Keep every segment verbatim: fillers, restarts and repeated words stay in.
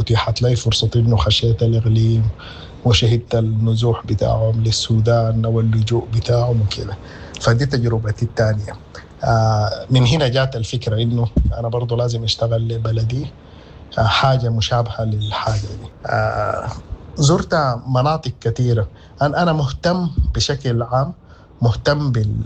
أتيحت لي فرصة إنه خشيت الإقليم وشهدت النزوح بتاعهم للسودان واللجوء بتاعهم وكده. فدي تجربتي الثانية. آه من هنا جات الفكرة إنه أنا برضو لازم أشتغل لبلدي آه حاجة مشابهة للحاجة دي. آه زرت مناطق كثيرة. أنا أنا مهتم بشكل عام، مهتم بال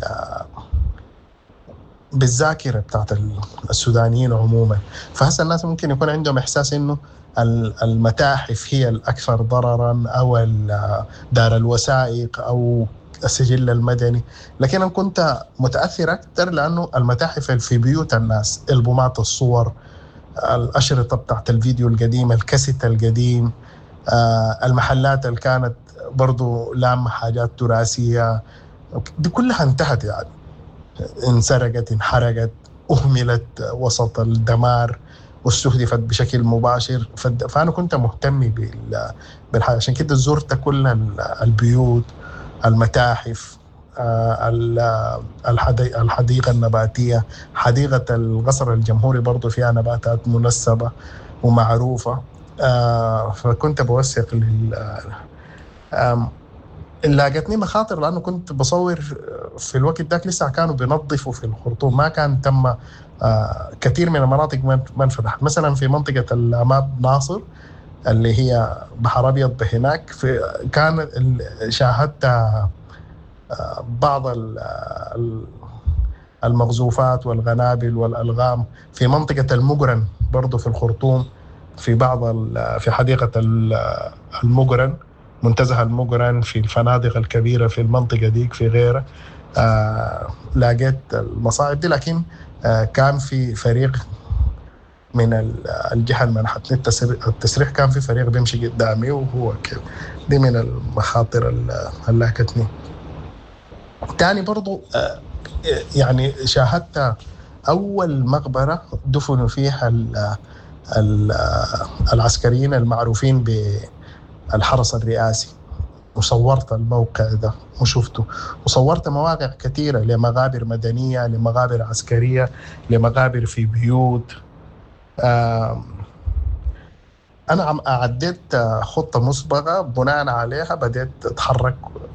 بالذاكرة بتاعت السودانيين عموما. فهسه الناس ممكن يكون عندهم إحساس إنه المتاحف هي الأكثر ضررا أو دار الوثائق أو السجل المدني، لكن أنا كنت متأثر أكثر لأنه المتاحف في بيوت الناس، ألبومات الصور، الأشرطة بتاعت الفيديو القديم، الكاسيت القديم، المحلات اللي كانت برضو لام حاجات تراثية، دي كلها انتهت، يعني انسرقت، انحرقت، أهملت وسط الدمار واستهدفت بشكل مباشر. فأنا كنت مهتم بالحاجة، عشان كده زرت كل البيوت، المتاحف، الحديقة النباتية، حديقة القصر الجمهوري برضو فيها نباتات منسبة ومعروفة. فكنت بوثق لل لاقتني مخاطر، لأنه كنت بصور في الوقت ذاك لسه كانوا بينظفوا في الخرطوم، ما كان تم آه كثير من المناطق ما انفتحت. مثلا في منطقة الأماب ناصر اللي هي بحر أبيض بهناك، في كان شاهدت آه بعض المغزوفات والغنابل والألغام في منطقة المقرن برضو في الخرطوم، في بعض في حديقة المقرن، منتزه المقرن، في الفنادق الكبيرة في المنطقة ديك، في غيرها. آه لاقيت المصاعب دي، لكن آه كان في فريق من الجهة المنحتني التسريح، كان في فريق بيمشي قدامي وهو كده. دي من المخاطر اللي لاقتني. تاني برضو آه يعني شاهدت أول مقبرة دفنوا فيها ال ال العسكريين المعروفين بالحرس الرئاسي، وصورت الموقع ده وشفته، وصورت مواقع كثيرة لمغابر مدنية، لمغابر عسكرية، لمغابر في بيوت. أنا عم أعديت خطة مسبقة، بناء عليها بديت أتحرك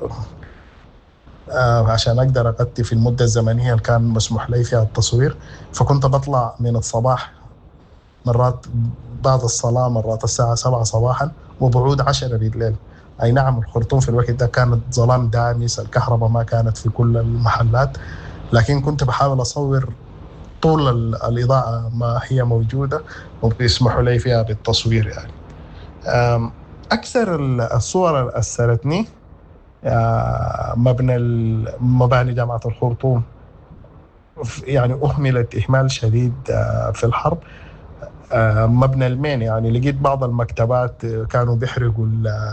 عشان أقدر أغطي في المدة الزمنية اللي كان مسموح لي فيها التصوير. فكنت بطلع من الصباح مرات بعد الصلاة، مرات الساعة سبعة صباحا، وبعود عشرة بالليل. أي نعم الخرطوم في الوقت ده كانت ظلام دامس، الكهرباء ما كانت في كل المحلات، لكن كنت بحاول أصور طول الإضاءة ما هي موجودة وبيسمحوا لي فيها بالتصوير. يعني أكثر الصور اللي أثرتني مبنى مباني جامعة الخرطوم، يعني أهملت إهمال شديد في الحرب. مبنى المين، يعني لقيت بعض المكتبات كانوا بيحرقوا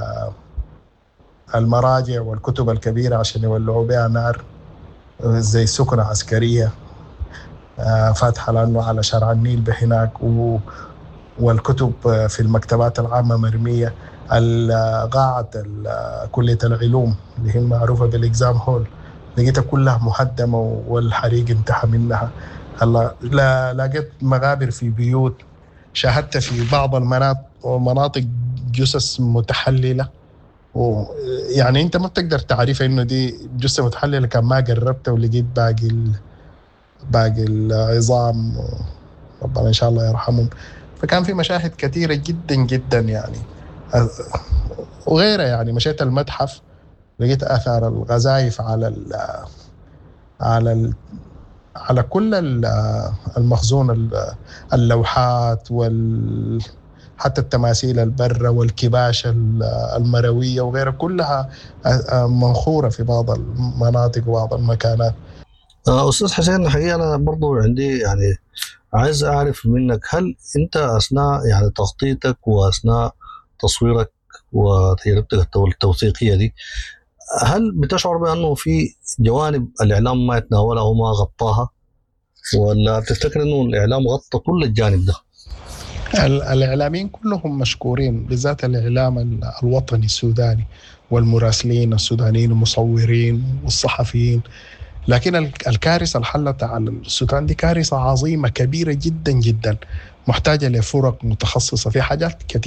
المراجع والكتب الكبيرة عشان يولعوا بها نار، زي سكنة عسكرية فاتحة لأنه على شارع النيل بهناك، والكتب في المكتبات العامة مرمية. قاعة كلية العلوم اللي هي معروفة بالإكزام هول لقيتها كلها مهدمة والحريق انتهى منها. هلا لا لقيت مغابر في بيوت، شاهدت في بعض المناطق جثث متحللة، ويعني انت ما بتقدر تعرف انه دي جثة متحللة كان ما قربتها ولقيت باقي ال... باقي العظام، ربنا ان شاء الله يرحمهم. فكان في مشاهد كثيرة جدا جدا يعني، وغيرها. يعني مشيت المتحف لقيت آثار الغزايف على ال على ال على كل المخزون، اللوحات وال حتى التماثيل البرة والكباش المروية وغيرها، كلها منخورة في بعض المناطق وبعض المكانات. أستاذ حسين، الحقيقة أنا برضو عندي يعني عايز أعرف منك، هل أنت أثناء يعني تخطيطك وأثناء تصويرك وتجربتك التوثيقية دي، هل بتشعر بأنه في جوانب الإعلام ما يتناولها وما غطاها، ولا تفتكر أنه الإعلام غطى كل الجانب ده؟ الإعلاميين كلهم مشكورين، بالذات الإعلام الوطني السوداني والمراسلين السودانيين والمصورين والصحفيين. لكن الكارثة اللي حلت على السودان دي كارثة عظيمة كبيرة جدا جدا، محتاجة لفرق متخصصة في حاجات كثيرة.